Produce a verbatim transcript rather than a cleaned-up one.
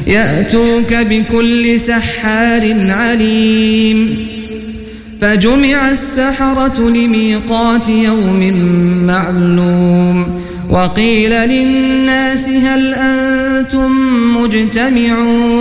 يأتوك بكل سحار عليم فجمع السحرة لميقات يوم معلوم وقيل للناس هل أنتم مجتمعون